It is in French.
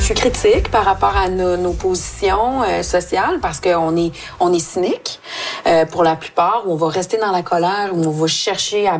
suis critique par rapport à nos positions sociales parce qu'on est cynique pour la plupart, où on va rester dans la colère, où on va chercher à